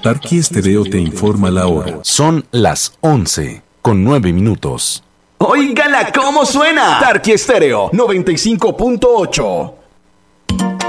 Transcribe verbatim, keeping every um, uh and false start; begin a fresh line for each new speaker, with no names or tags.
Tarqui Estéreo te informa la hora.
Son las once con nueve minutos.
¡Óigala cómo suena! Tarqui Estéreo noventa y cinco punto ocho.